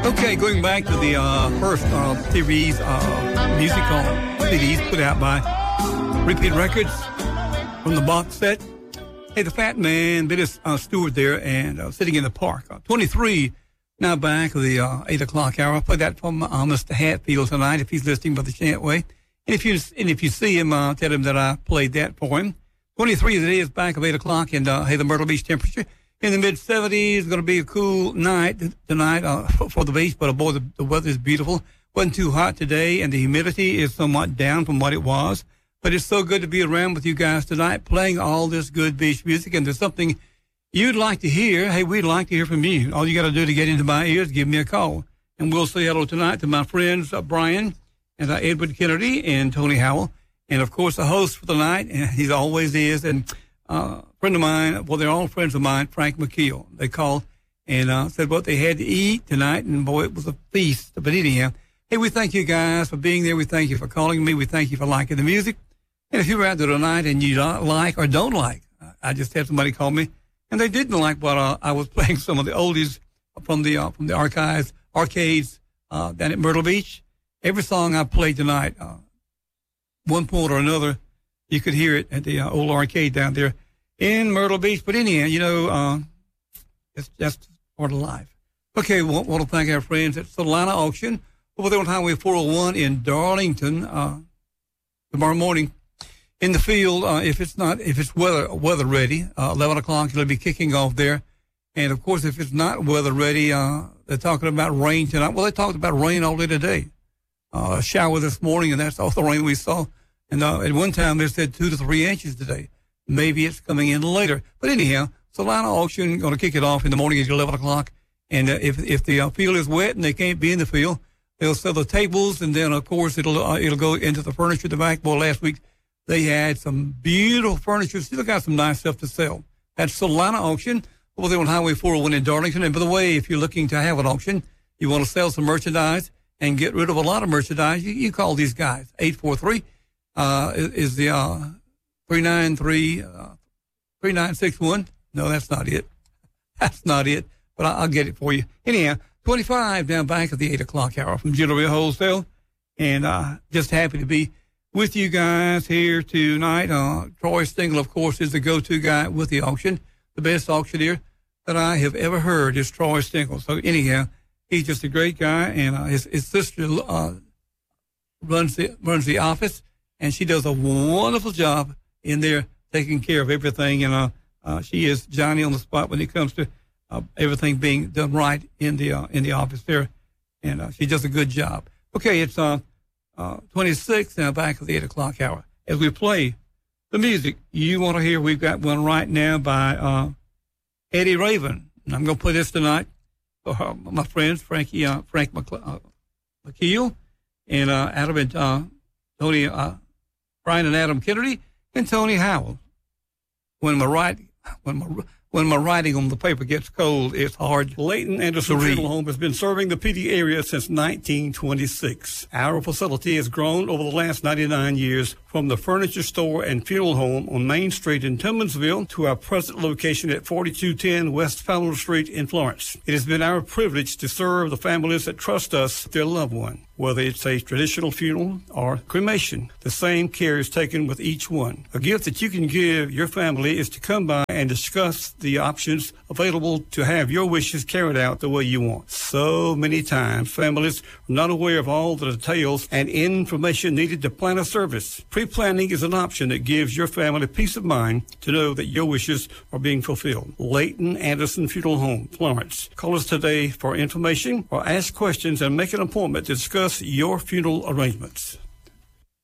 Okay, going back to the first series musical CDs put out by Repeat Records from the box set. Hey, the Fat Man, Billy Stewart there, and Sitting in the Park. 23, now back of the 8 o'clock hour. I'll play that from Mr. Hatfield tonight if he's listening for the Chantway. And if you see him, tell him that I played that for him. 23 today is back of 8 o'clock, and hey, the Myrtle Beach temperature in the mid-70s. Going to be a cool night tonight for the beach, but boy, the weather is beautiful. Wasn't too hot today, and the humidity is somewhat down from what it was. But it's so good to be around with you guys tonight, playing all this good beach music. And there's something you'd like to hear. Hey, we'd like to hear from you. All you got to do to get into my ears, give me a call. And we'll say hello tonight to my friends, Brian and Edward Kennedy and Tony Howell. And, of course, the host for the night, and he always is, and a friend of mine, well, they're all friends of mine, Frank McKeel. They called and said what they had to eat tonight, and, boy, it was a feast. But anyhow, hey, we thank you guys for being there. We thank you for calling me. We thank you for liking the music. And if you're out there tonight and you don't like or don't like, I just had somebody call me, and they didn't like what I was playing some of the oldies from the arcades down at Myrtle Beach. Every song I played tonight, one point or another, you could hear it at the old arcade down there in Myrtle Beach. But anyhow, it's just part of life. Okay, want to thank our friends at Solana Auction over there on Highway 401 in Darlington. Tomorrow morning in the field, if it's weather ready, 11 o'clock, it'll be kicking off there. And of course, if it's not weather ready, they're talking about rain tonight. Well, they talked about rain all day today. A shower this morning, and that's all the rain we saw. And at one time, they said 2 to 3 inches today. Maybe it's coming in later. But anyhow, Solana Auction going to kick it off in the morning at 11 o'clock. And if the field is wet and they can't be in the field, they'll sell the tables, and then, of course, it'll go into the furniture at the back. Well, last week, they had some beautiful furniture. Still got some nice stuff to sell. That's Solana Auction over there on Highway 401 in Darlington. And by the way, if you're looking to have an auction, you want to sell some merchandise and get rid of a lot of merchandise, you call these guys. 843 is the 393-3961. No, that's not it. That's not it. But I'll get it for you. Anyhow, 25 down back at the 8 o'clock hour from Jewelry Wholesale. And just happy to be with you guys here tonight. Troy Stengel, of course, is the go-to guy with the auction. The best auctioneer that I have ever heard is Troy Stengel. So anyhow, he's just a great guy. And his sister runs the office, and she does a wonderful job in there taking care of everything. And she is Johnny on the spot when it comes to everything being done right in the office there, and she does a good job. Okay, it's 26 now back at the 8 o'clock hour. As we play the music you want to hear, we've got one right now by Eddie Raven. And I'm going to play this tonight for my friends Frank McKeel and Adam and Tony, Brian and Adam Kennedy and Tony Howell. When my writing on the paper gets cold, it's hard. Leighton Anderson Funeral Home has been serving the PD area since 1926. Our facility has grown over the last 99 years from the furniture store and funeral home on Main Street in Timmonsville to our present location at 4210 West Fowler Street in Florence. It has been our privilege to serve the families that trust us with their loved one. Whether it's a traditional funeral or cremation, the same care is taken with each one. A gift that you can give your family is to come by and discuss the options available to have your wishes carried out the way you want. So many times, families are not aware of all the details and information needed to plan a service. Pre-planning is an option that gives your family peace of mind to know that your wishes are being fulfilled. Leighton Anderson Funeral Home, Florence. Call us today for information or ask questions and make an appointment to discuss your funeral arrangements.